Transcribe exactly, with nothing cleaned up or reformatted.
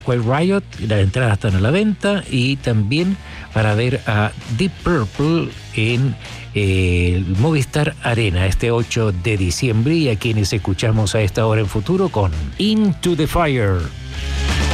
Quiet Riot, las entradas están a la venta, y también para ver a Deep Purple en eh, el Movistar Arena este ocho de diciembre, y a quienes escuchamos a esta hora en futuro con Into the Fire.